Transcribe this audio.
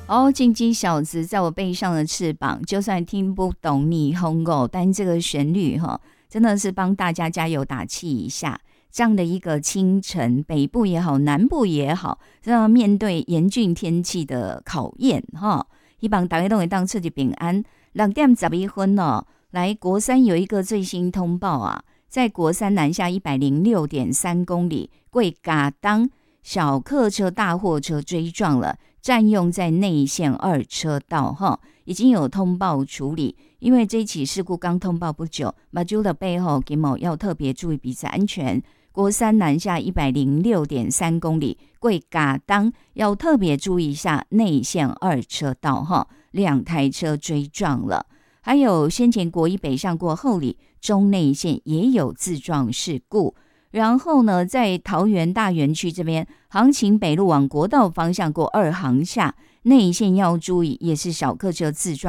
哦，金鸡小子在我背上的翅膀，就算听不懂你轰狗，但这个旋律哈，真的是帮大家加油打气一下。这样的一个清晨，北部也好，南部也好，这样面对严峻天气的考验哈，希望大家都会当彻底平安。6:11哦，来国三有一个最新通报啊，在国三南下106.3公里，贵嘎当小客车大货车追撞了。占用在内线2车道哈，已经有通报处理。因为这起事故刚通报不久，马祖的背后给某要特别注意彼此安全。国三南下106.3公里，贵嘎当要特别注意一下内线2车道哈，2台车追撞了。还有先前国一北上过后里中内线也有自撞事故。然后呢，在桃园大园区这边，杭琴北路往国道方向过2航下内线要注意，也是小客车自撞。